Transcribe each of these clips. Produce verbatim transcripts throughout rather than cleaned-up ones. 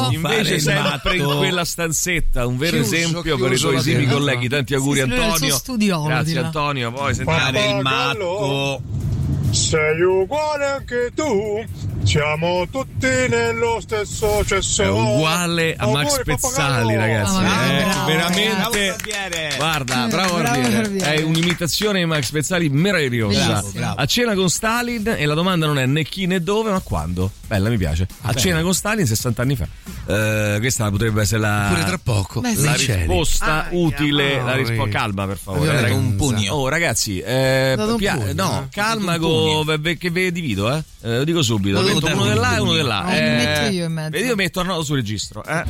Invece sempre in quella stanzetta, un vero chiuso, esempio chiuso, per i tuoi esimi chiuso. colleghi. Tanti auguri, Sì, Antonio. Studiolo, grazie dirà. Antonio. Poi sentire il matto. Sei uguale anche tu, siamo tutti nello stesso cesso. È uguale a Max Auguri, Pezzali, pappagallo. ragazzi. Ah, eh, bravo, veramente. Guarda, bravo Bravo Barbiere. Barbiere. È un'imitazione di Max Pezzali meravigliosa. Bravo, bravo. A cena con Stalin, e la domanda non è né chi né dove, ma quando. Bella, mi piace. A cena con Stalin sessanta anni fa. Eh, questa potrebbe essere la Pure tra poco. Beh, sì. la Nei cieli. risposta Ah, utile. ah, La risposta ah, calma, per favore. Aveva ragazzi. un pugno. Oh, ragazzi, eh, dato un pia- pugno, no, eh. calma, Un co- pugno. ve- ve- che ve divido, eh. Eh, lo dico subito. Ma Metto devo uno darmi di là un e uno pugno. di là. No, mi metto io in mezzo. Vedi, io metto Arnaldo sul registro. Eh.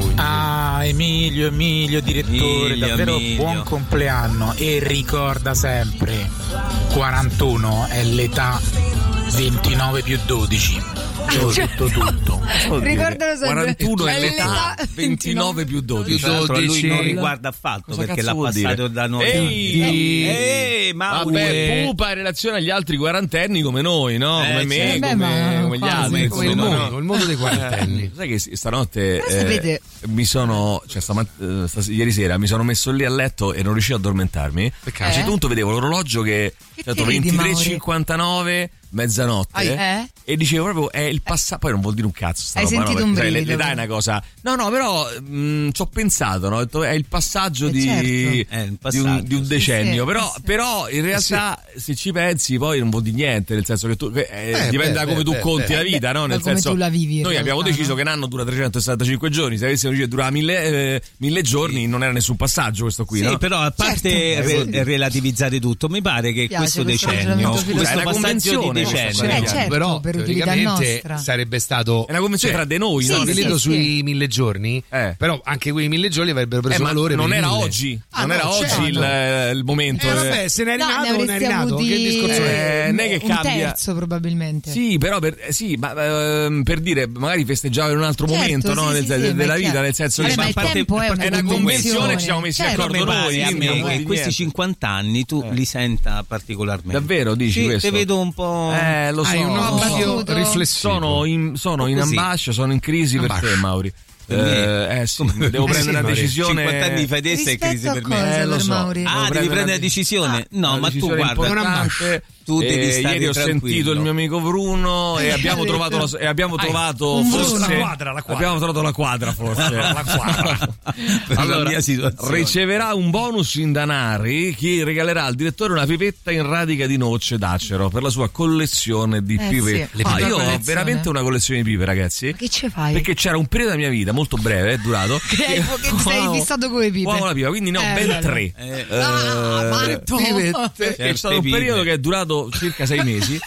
Ah, Emilio, Emilio, direttore, Emilio, davvero Emilio. buon compleanno e ricorda sempre, quarantuno è l'età, ventinove più dodici. Ho detto tutto. Ricordalo sempre. quarantuno è È l'età, l'età, ventinove più dodici. Tra l'altro a lui dodici. non riguarda affatto Cosa perché cazzo l'ha vuol passato dire? da noi. Ehi! Ehi, Mauri! Vabbè, pupa in relazione agli altri quarantenni come noi, no? Eh, Come me, certo. come, Beh, ma come gli quasi. altri. Come il insomma, mondo, no? il mondo dei quarantenni. Eh, sai che sì, stanotte Però sapete- eh, mi sono, cioè stamat- eh, stas- ieri sera mi sono messo lì a letto e non riuscivo a addormentarmi. Peccato. A un certo punto vedevo l'orologio che Che certo, ti ridi, ventitré e Mauri? cinquantanove, mezzanotte, Eh? e dicevo proprio è il passato. Poi non vuol dire un cazzo sta Hai roba, no? sentito un Perché, sai, brivido, l'età è una cosa. No, no, però mh, ci ho pensato, no? Ho detto, è il passaggio Eh, di, certo. È il di, un, passaggio, di un sì, decennio. sì, però, sì. però in realtà se ci pensi poi non vuol dire niente, nel senso che tu eh, Eh, dipende beh, da come beh, tu beh, conti beh. la vita, no? Da Nel come senso, tu la vivi in noi realtà, abbiamo deciso no? che un anno dura trecentosessantacinque giorni, se avessimo deciso che durava mille, eh, mille giorni non era nessun passaggio questo qui, Sì, no? però a parte Certo. re- relativizzare tutto, mi pare che Piace questo questo decennio, ragionamento questo filosofico. È una passaggio di convenzione, decennio, Eh, certo, però per utilità teoricamente nostra. sarebbe stato È una convenzione cioè, tra di noi, sì, no? sì, Nel- sì, vedo sì. sui mille giorni, Eh. però anche quei mille giorni avrebbero Eh, preso ma valore non per i era mille. oggi, Ah, non no, era certo. oggi il, il momento. Eh, eh. vabbè, se ne è No, rinato ne o non è avresti rinato? avuti Che discorso è? Eh, non è che un cambia. terzo probabilmente. Sì, però per, eh, sì, ma ehm, per dire, magari festeggiava in un altro Certo, momento, sì, no? sì, Nel- sì, de- ma della è vita, chiaro. nel senso Vabbè, che ma il a parte- tempo è una è una convenzione, ci siamo messi Certo. d'accordo mi noi. pare a quindi non me vuol che dire questi niente. cinquanta anni tu li senta particolarmente. Davvero, dici sì, questo? te vedo un po'. Eh, lo so. Hai un lo so. occhio Vissuto. riflessivo. Sono in, sono in Così. ambascia, sono in crisi per Ambascia. te, Mauri. Per me? Eh, eh sì, devo Eh, prendere sì, una Mauri. decisione. cinquanta anni fa adesso è Rispetto crisi a per cosa, me. Eh, lo per so. Mauri? Ah, Devo devi prendere prendere una- la decisione? No, una ma tu decisione guarda, importante. tu devi Eh, stare ieri ho tranquillo. sentito il mio amico Bruno e abbiamo trovato la, e abbiamo trovato un forse Bruno. La quadra, la quadra. abbiamo trovato la quadra forse la quadra. Per la Allora, mia situazione. riceverà un bonus in danari chi regalerà al direttore una pipetta in radica di noce d'acero per la sua collezione di Eh, pipe. sì. Ah, Una io ho collezione. veramente una collezione di pipe, ragazzi. Ma che ce fai? Perché c'era un periodo della mia vita molto breve, è durato. Che hai- che sei Fumavo- fissato con le pipe. fumavo la pipa, quindi ne ho Eh, ben bello. tre. Eh, Ah, Eh, matto. perché è stato un pipe. periodo che è durato circa sei mesi.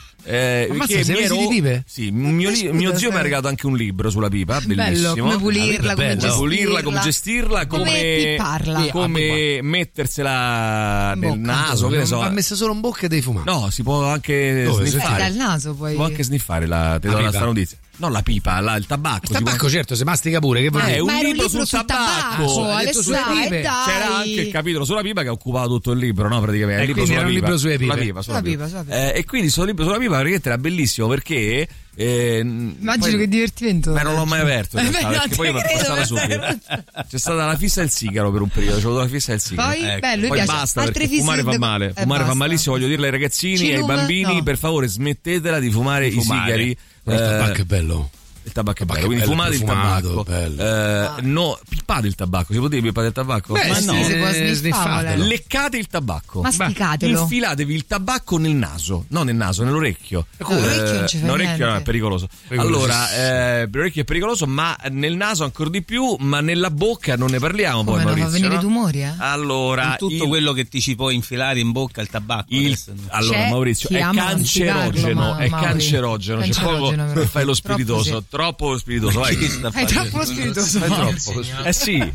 Eh, Ammazza, perché sei mi mesi ero- di pipe? Sì, mio, li- mio zio mi ha regalato anche un libro sulla pipa, bellissimo. Bello, come pulirla, La pipa come è bella. gestirla. pulirla, come gestirla, come, come pipparla. come mettersela In nel bocca. naso, che ne so. Va messa solo in bocca e devi fumare. No, si può anche Dove? Eh, sniffare. dal naso poi. Si può anche sniffare la, te La do la pipa? sta notizia. No, la pipa, la- il tabacco. Il si può- tabacco, certo, se mastica pure, che vuol Eh, dire? un Ma era un libro libro sul sul tabacco. tabacco, Ha detto sulle Alessandro, pipe. dai. C'era anche il capitolo sulla pipa che occupava tutto il libro, no? Praticamente. Eh, il libro quindi sulla era un pipa. libro sulle pipe. Sulla pipa, sulla Sulla pipa. pipa, sulla pipa. Eh, e quindi sto libro sulla pipa praticamente era bellissimo perché. Eh, Immagino poi- che divertimento. Ma non l'ho mai aperto in Eh, realtà, beh, perché non poi te mi è credo, passata ma- subito. C'è stata la fissa del sigaro per un periodo, c'è avuto la fissa del sigaro. Poi, Ecco. bello, mi Poi piace. basta Altre perché fisse fumare fa de- male, eh, fumare fa basta. malissimo, voglio dirlo ai ragazzini e ai Cilum? bambini, No. per favore smettetela di fumare i Fumare. sigari. Però il Eh, tabacco è bello. il tabacco è tabacco bello, è quindi bello, fumate il profumato, tabacco. bello. Eh, no, pippate il tabacco, si può dire pippate il tabacco? Beh, Ma sì, no, si può eh, sniffare. sniffatelo. Leccate il tabacco. Masticatelo. Infilatevi il tabacco nel naso, no nel naso, nell'orecchio. come? L'orecchio non ci fa l'orecchio no, niente. è pericoloso. Allora, eh, l'orecchio è pericoloso, ma nel naso ancora di più, ma nella bocca non ne parliamo Come poi, non fa Maurizio. venire no? tumori, eh? Allora, Con tutto il- quello che ti ci può infilare in bocca il tabacco. il- adesso. allora C'è Maurizio chi è ama cancerogeno, masticarlo, è ma- cancerogeno, c'è Cancerogeno, poco però. per fare lo Troppo spiritoso, sì. troppo spiritoso, vai. Chi sta È facendo? troppo spiritoso. È troppo. Eh sì.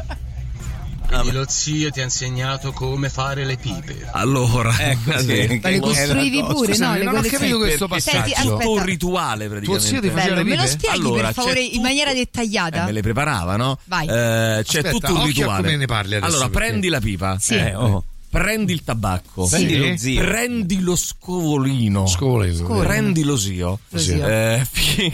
Quindi lo zio ti ha insegnato come fare le pipe. Allora, Ecco, sì. Ma le costruivi pure, Scusami, no? Le non ho collezioni. capito questo perché Senti, passaggio. aspetta. tutto un rituale Tuo praticamente. zio ti faceva Bello, le me lo pipe? spieghi Allora, per favore c'è in tutto- maniera Eh, dettagliata? me le preparava, no? Vai. Eh, c'è Aspetta, tutto un occhio a rituale. come ne parli adesso, Allora, perché- prendi la pipa. Sì. Eh, oh. Prendi il tabacco. Sì. Prendi lo zio. Prendi lo scovolino. Scovolino. Scovolino. Prendi lo zio. Lo zio. Eh, fi-